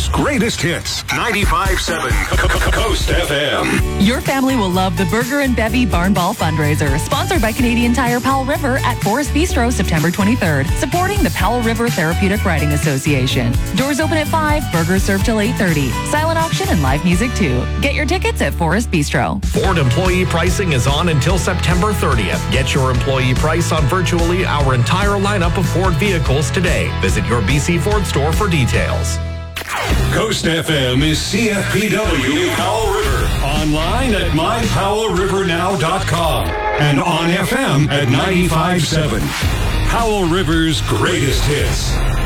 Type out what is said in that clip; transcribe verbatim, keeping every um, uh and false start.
River's greatest hits. ninety-five point seven Coast F M. Your family will love the Burger and Bevy Barn Ball fundraiser, sponsored by Canadian Tire Powell River at Forest Bistro, September twenty-third, supporting the Powell River Therapeutic Riding Association. Doors open at five, burgers served till eight thirty. Silent auction and live music too. Get your tickets at Forest Bistro. Ford employee pricing is on until September thirtieth. Get your employee price on virtually our entire lineup of Ford vehicles today. Visit your B C Ford store for details. Coast F M is C F P W Powell River. Online at my powell river now dot com and on F M at ninety-five point seven. Powell River's greatest hits.